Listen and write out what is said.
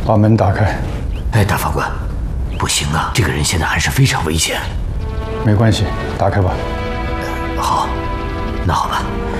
把门打开。 哎，大法官，不行啊，这个人现在还是非常危险。 没关系，打开吧。 好，那好吧。